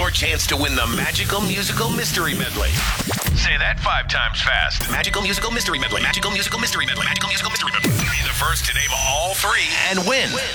your chance to win the Magical Musical Mystery Medley. Say that 5 times fast. Magical Musical Mystery Medley. Magical Musical Mystery Medley. Magical Musical Mystery Medley. Be the first to name all 3 and win